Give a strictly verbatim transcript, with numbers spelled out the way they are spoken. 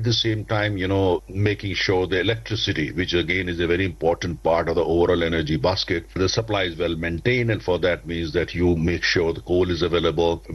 At the same time, you know, making sure the electricity, which again is a very important part of the overall energy basket, the supply is well maintained, and for that means that you make sure the coal is available.